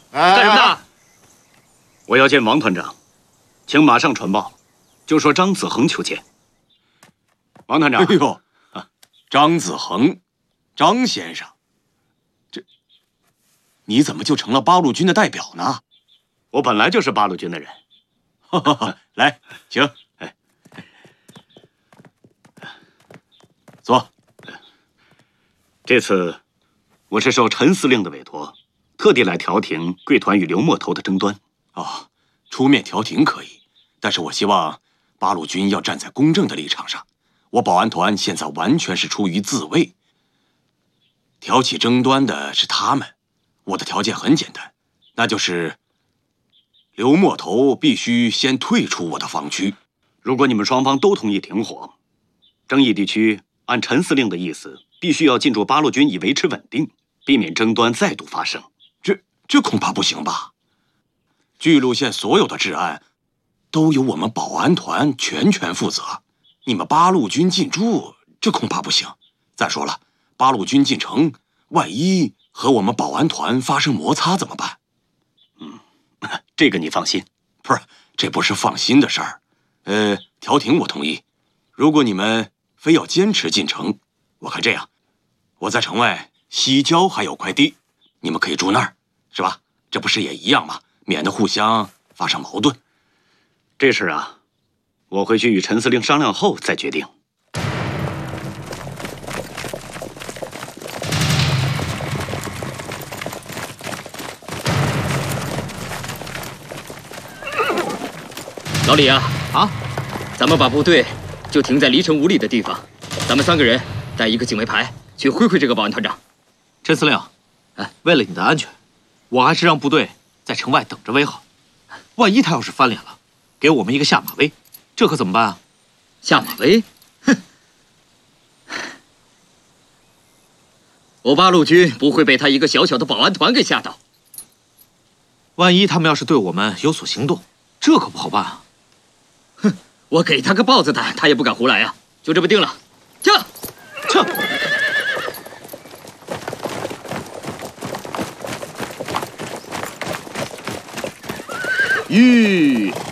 干什么的？ 我要见王团长，请马上传报，就说张子恒求见。王团长， 哎呦，张子恒，张先生，你怎么就成了八路军的代表呢？ 我本来就是八路军的人。 来，请。坐。 这次我是受陈司令的委托，特地来调停贵团与刘墨头的争端。 哦，出面调停可以，但是我希望八路军要站在公正的立场上。我保安团现在完全是出于自卫，挑起争端的是他们。我的条件很简单，那就是刘墨头必须先退出我的防区。 如果你们双方都同意停火，争议地区按陈司令的意思，必须要进驻八路军以维持稳定，避免争端再度发生。 这恐怕不行吧？巨鹿县所有的治安都由我们保安团全权负责，你们八路军进驻，这恐怕不行。再说了，八路军进城，万一和我们保安团发生摩擦怎么办？ 这个你放心。 不是，这不是放心的事儿。调停我同意，如果你们非要坚持进城，我看这样，我在城外西郊还有块地，你们可以住那儿，是吧？这不是也一样吗？免得互相发生矛盾。 这事啊，我回去与陈司令商量后再决定。 老李啊，咱们把部队就停在离城5里的地方，咱们3个人带一个警卫排去会会这个保安团长。 陈司令，为了你的安全，我还是让部队在城外等着为好。万一他要是翻脸了，给我们一个下马威，这可怎么办啊？ 下马威？哼！我八路军不会被他一个小小的保安团给吓到。 万一他们要是对我们有所行动，这可不好办啊！ 哼！我给他个豹子胆，他也不敢胡来啊！就这么定了，撤！ 撤！ 吁！